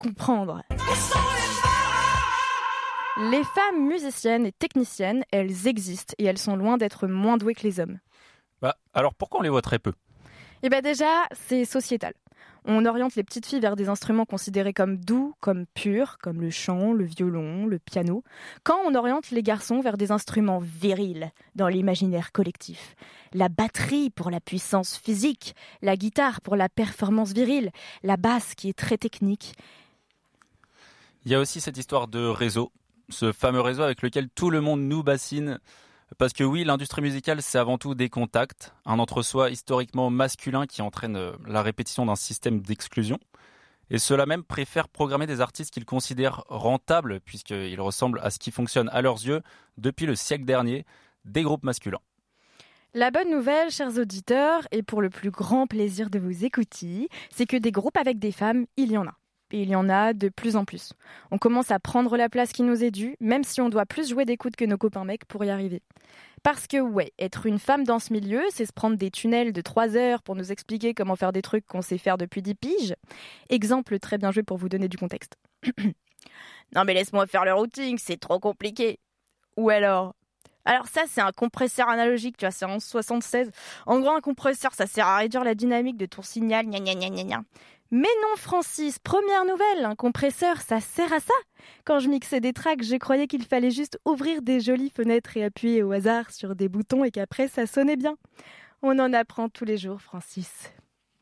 comprendre. Les femmes musiciennes et techniciennes, elles existent et elles sont loin d'être moins douées que les hommes. Alors pourquoi on les voit très peu ? Et déjà, c'est sociétal. On oriente les petites filles vers des instruments considérés comme doux, comme purs, comme le chant, le violon, le piano, quand on oriente les garçons vers des instruments virils dans l'imaginaire collectif. La batterie pour la puissance physique, la guitare pour la performance virile, la basse qui est très technique. Il y a aussi cette histoire de réseau, ce fameux réseau avec lequel tout le monde nous bassine. Parce que oui, l'industrie musicale, c'est avant tout des contacts, un entre-soi historiquement masculin qui entraîne la répétition d'un système d'exclusion. Et ceux-là même préfèrent programmer des artistes qu'ils considèrent rentables, puisqu'ils ressemblent à ce qui fonctionne à leurs yeux depuis le siècle dernier, des groupes masculins. La bonne nouvelle, chers auditeurs, et pour le plus grand plaisir de vous écouter, c'est que des groupes avec des femmes, il y en a. Et il y en a de plus en plus. On commence à prendre la place qui nous est due, même si on doit plus jouer des coudes que nos copains mecs pour y arriver. Parce que être une femme dans ce milieu, c'est se prendre des tunnels de 3 heures pour nous expliquer comment faire des trucs qu'on sait faire depuis 10 piges. Exemple très bien joué pour vous donner du contexte. Non mais laisse-moi faire le routing, c'est trop compliqué. Ou alors ça c'est un compresseur analogique, tu vois, c'est en 76. En gros un compresseur ça sert à réduire la dynamique de ton signal, gna gna gna gna gna. Mais non Francis, première nouvelle, un compresseur ça sert à ça. Quand je mixais des tracks, je croyais qu'il fallait juste ouvrir des jolies fenêtres et appuyer au hasard sur des boutons et qu'après ça sonnait bien. On en apprend tous les jours Francis.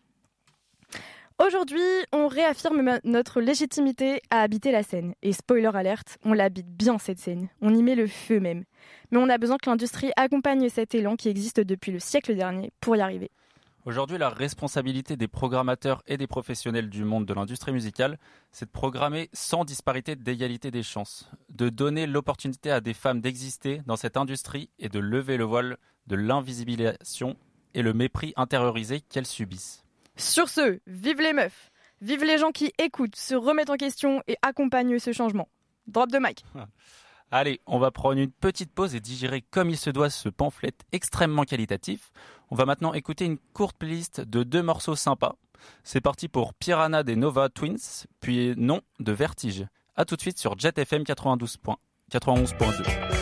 Aujourd'hui, on réaffirme notre légitimité à habiter la scène. Et spoiler alerte, on l'habite bien cette scène. On y met le feu même. Mais on a besoin que l'industrie accompagne cet élan qui existe depuis le siècle dernier pour y arriver. Aujourd'hui, la responsabilité des programmateurs et des professionnels du monde de l'industrie musicale, c'est de programmer sans disparité d'égalité des chances, de donner l'opportunité à des femmes d'exister dans cette industrie et de lever le voile de l'invisibilisation et le mépris intériorisé qu'elles subissent. Sur ce, vive les meufs, vive les gens qui écoutent, se remettent en question et accompagnent ce changement. Drop de mic. Allez, on va prendre une petite pause et digérer comme il se doit ce pamphlet extrêmement qualitatif. On va maintenant écouter une courte playlist de 2 morceaux sympas. C'est parti pour Piranha des Nova Twins, puis Non de Vertige. A tout de suite sur Jet FM 91.2.